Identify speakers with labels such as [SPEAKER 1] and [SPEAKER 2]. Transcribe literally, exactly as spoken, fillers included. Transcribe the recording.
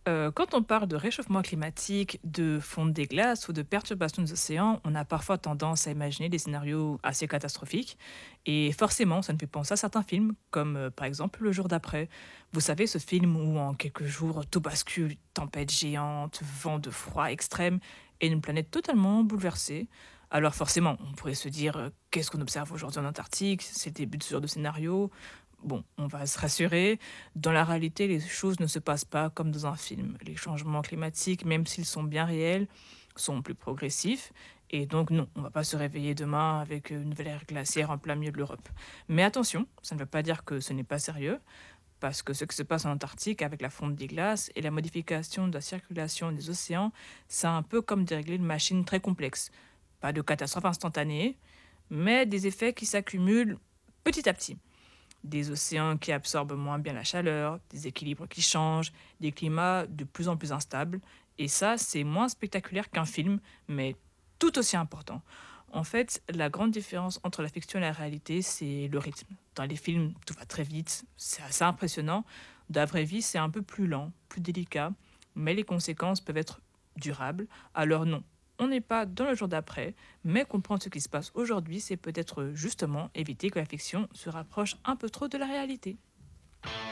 [SPEAKER 1] Heu, quand on parle de réchauffement climatique, de fonte des glaces ou de perturbation des océans, on a parfois tendance à imaginer des scénarios assez catastrophiques et forcément, ça me fait penser à certains films comme, heu, par exemple, Le jour d'après. Vous savez, ce film où en quelques jours, tout bascule, tempête géante, vent de froid extrême et une planète totalement bouleversée. Alors forcément, on pourrait se dire, heu: «Qu'est-ce qu'on observe aujourd'hui en Antarctique? C'est le début de ce genre de scénario». Bon, on va se rassurer, dans la réalité, les choses ne se passent pas comme dans un film. Les changements climatiques, même s'ils sont bien réels, sont plus progressifs. Et donc, non, on va pas se réveiller demain avec une nouvelle ère glaciaire en plein milieu de l'Europe. Mais attention, ça ne veut pas dire que ce n'est pas sérieux, parce que ce qui se passe en Antarctique avec la fonte des glaces et la modification de la circulation des océans, c'est un peu comme dérégler une machine très complexe. Pas de catastrophe instantanée, mais des effets qui s'accumulent petit à petit. Des océans qui absorbent moins bien la chaleur, des équilibres qui changent, des climats de plus en plus instables. Et ça, c'est moins spectaculaire qu'un film, mais tout aussi important. En fait, la grande différence entre la fiction et la réalité, c'est le rythme. Dans les films, tout va très vite, c'est assez impressionnant. Dans la vraie vie, c'est un peu plus lent, plus délicat, mais les conséquences peuvent être durables. Alors non, on n'est pas dans le jour d'après, mais comprendre ce qui se passe aujourd'hui, c'est peut-être justement éviter que la fiction se rapproche un peu trop de la réalité.